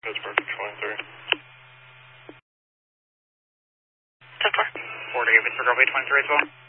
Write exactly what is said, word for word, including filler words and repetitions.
Pittsburgh twenty-three. ten four. four to Pittsburgh, L V twenty-three as well.